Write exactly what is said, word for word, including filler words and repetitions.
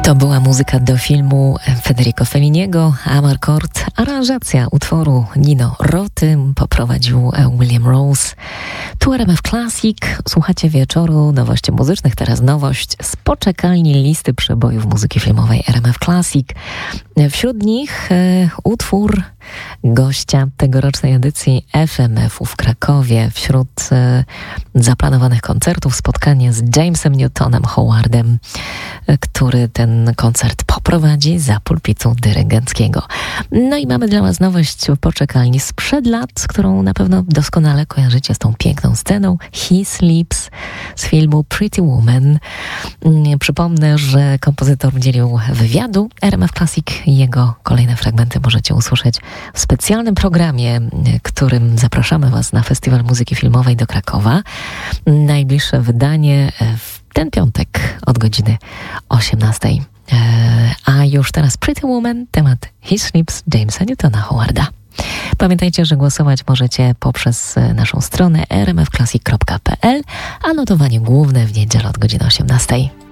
To była muzyka do filmu Federico Felliniego, Amarcord, aranżacja utworu Nino Roty, poprowadził William Rose. Tu R M F Classic, słuchacie wieczoru nowości muzycznych, teraz nowość z poczekalni listy przebojów muzyki filmowej R M F Classic. Wśród nich e, utwór gościa tegorocznej edycji F M F-u w Krakowie. Wśród e, zaplanowanych koncertów spotkanie z Jamesem Newtonem Howardem, e, który ten koncert poprowadzi za pulpitu dyrygenckiego. No i mamy dla Was nowość w poczekalni sprzed lat, którą na pewno doskonale kojarzycie z tą piękną sceną He Sleeps z filmu Pretty Woman. Przypomnę, że kompozytor udzielił wywiadu R M F Classic. Jego kolejne fragmenty możecie usłyszeć w specjalnym programie, którym zapraszamy Was na Festiwal Muzyki Filmowej do Krakowa. Najbliższe wydanie w ten piątek od godziny osiemnastej. A już teraz Pretty Woman, temat He Sleeps Jamesa Newtona Howarda. Pamiętajcie, że głosować możecie poprzez naszą stronę r m f classic kropka p l, a notowanie główne w niedzielę od godziny osiemnastej.